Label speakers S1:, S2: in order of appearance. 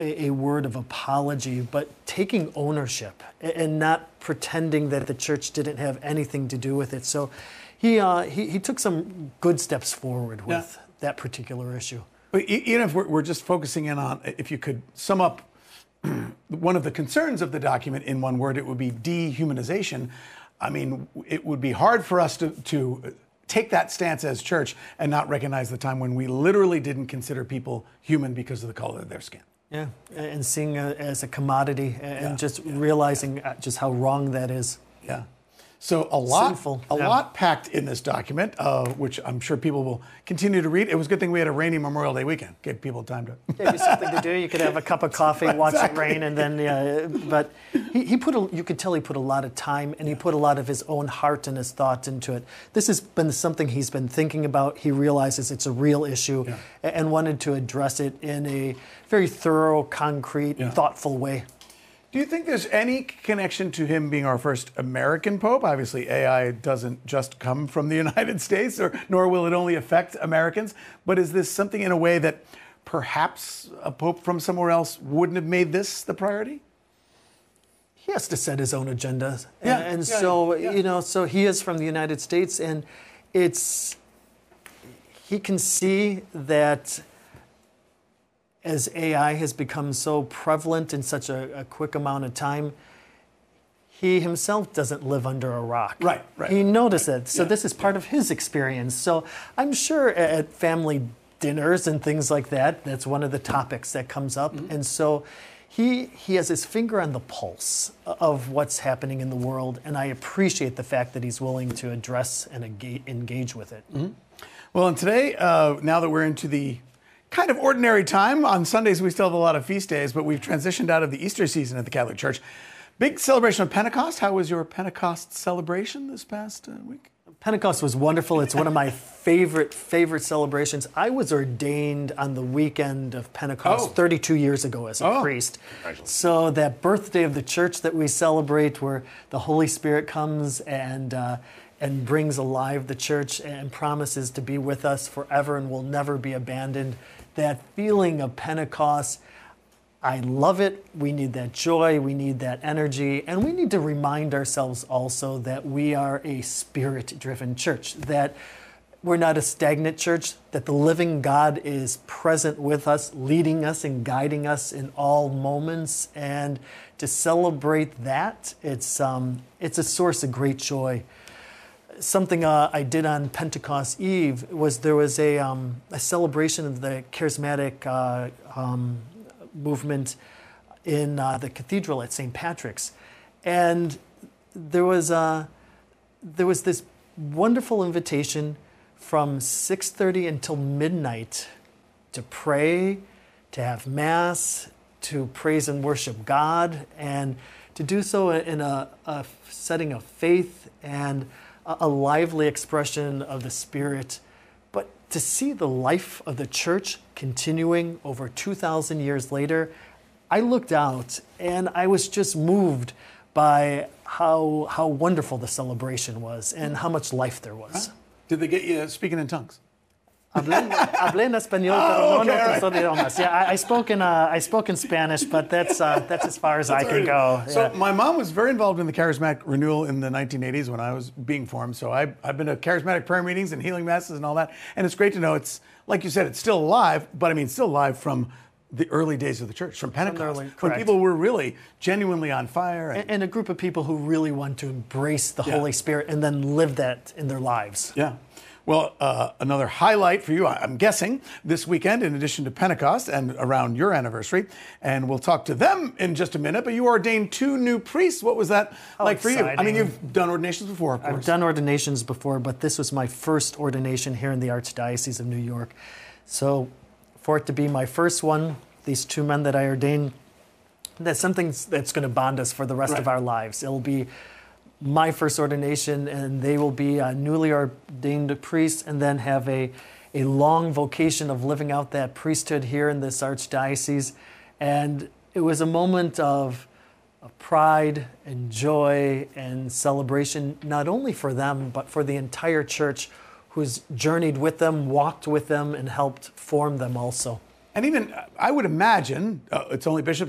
S1: a word of apology, but taking ownership and not pretending that the church didn't have anything to do with it. So he took some good steps forward with that particular issue.
S2: But even if we're just focusing in on, if you could sum up one of the concerns of the document in one word, it would be dehumanization. I mean, it would be hard for us to take that stance as church and not recognize the time when we literally didn't consider people human because of the color of their skin.
S1: Yeah, and seeing it as a commodity and just realizing just how wrong that is.
S2: Yeah. So a lot,
S1: Sinful.
S2: lot packed in this document, which I'm sure people will continue to read. It was a good thing we had a rainy Memorial Day weekend. Gave people time to...
S1: Give you something to do. You could have a cup of coffee, watch it rain, and then, but you could tell he put a lot of time, and he put a lot of his own heart and his thoughts into it. This has been something he's been thinking about. He realizes it's a real issue and wanted to address it in a very thorough, concrete, thoughtful way.
S2: Do you think there's any connection to him being our first American Pope? Obviously, AI doesn't just come from the United States, nor will it only affect Americans. But is this something in a way that perhaps a Pope from somewhere else wouldn't have made this the priority?
S1: He has to set his own agenda. So he is from the United States, and he can see that as AI has become so prevalent in such a quick amount of time, he himself doesn't live under a rock.
S2: Right.
S1: He noticed it. So this is part of his experience. So I'm sure at family dinners and things like that, that's one of the topics that comes up. Mm-hmm. And so he has his finger on the pulse of what's happening in the world, and I appreciate the fact that he's willing to address and engage with it.
S2: Mm-hmm. Well, and today, now that we're into the kind of ordinary time. On Sundays, we still have a lot of feast days, but we've transitioned out of the Easter season at the Catholic Church. Big celebration of Pentecost. How was your Pentecost celebration this past week?
S1: Pentecost was wonderful. It's one of my favorite celebrations. I was ordained on the weekend of Pentecost 32 years ago as a priest. So that birthday of the church that we celebrate, where the Holy Spirit comes and brings alive the church and promises to be with us forever and will never be abandoned. That feeling of Pentecost, I love it. We need that joy, we need that energy, and we need to remind ourselves also that we are a spirit-driven church, that we're not a stagnant church, that the living God is present with us, leading us and guiding us in all moments. And to celebrate that, it's a source of great joy. Something I did on Pentecost Eve was there was a celebration of the charismatic movement in the cathedral at St. Patrick's, and there was this wonderful invitation from 6:30 until midnight to pray, to have Mass, to praise and worship God, and to do so in a setting of faith and a lively expression of the Spirit. But to see the life of the church continuing over 2,000 years later, I looked out and I was just moved by how wonderful the celebration was and how much life there was.
S2: Huh? Did they get you speaking in tongues?
S1: Hablé en español, pero no otros idiomas. Yeah, I spoke in Spanish, but that's as far as I can go.
S2: So my mom was very involved in the charismatic renewal in the 1980s when I was being formed. So I've been to charismatic prayer meetings and healing masses and all that. And it's great to know it's, like you said, it's still alive, but I mean, still alive from the early days of the church, from Pentecost, when people were really genuinely on fire.
S1: And a group of people who really want to embrace the Holy Spirit and then live that in their lives.
S2: Yeah. Well, another highlight for you, I'm guessing, this weekend, in addition to Pentecost and around your anniversary, and we'll talk to them in just a minute, but you ordained 2 new priests. What was that like for you? I mean, you've done ordinations before, of course.
S1: I've done ordinations before, but this was my first ordination here in the Archdiocese of New York. So for it to be my first one, these 2 men that I ordained, that's something that's going to bond us for the rest of our lives. It'll be my first ordination, and they will be newly ordained priests and then have a long vocation of living out that priesthood here in this archdiocese. And it was a moment of pride and joy and celebration, not only for them, but for the entire church who's journeyed with them, walked with them, and helped form them also.
S2: And even, I would imagine, it's only bishops